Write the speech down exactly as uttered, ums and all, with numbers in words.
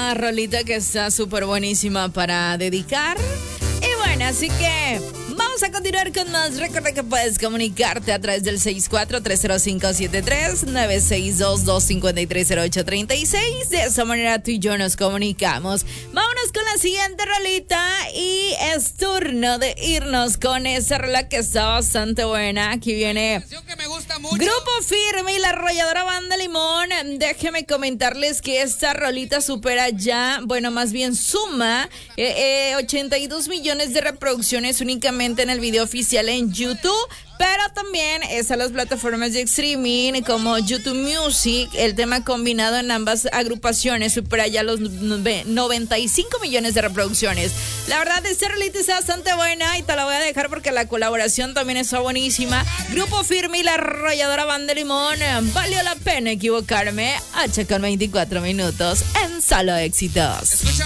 una rolita que está súper buenísima para dedicar. Y bueno, así que vamos a continuar con más. Recuerda que puedes comunicarte a través del seis cuatro tres cero cinco siete tres nueve seis dos dos cinco tres cero ocho tres seis. De esa manera tú y yo nos comunicamos. Vámonos con la siguiente rolita y es turno de irnos con esa rola que está bastante buena. Aquí viene que me gusta mucho. Grupo Firme y la arrolladora Banda Limón. Déjenme comentarles que esta rolita supera ya, bueno, más bien suma eh, eh, ochenta y dos millones de reproducciones únicamente en el video oficial en YouTube. Pero también es a las plataformas de streaming como YouTube Music. El tema combinado en ambas agrupaciones supera ya los noventa y cinco millones de reproducciones. La verdad, esta rolita está bastante buena y te la voy a dejar porque la colaboración también está buenísima. Grupo Firme y la arrolladora Banda Limón. Valió la pena equivocarme. H con veinticuatro minutos en Solo Éxitos. Escucha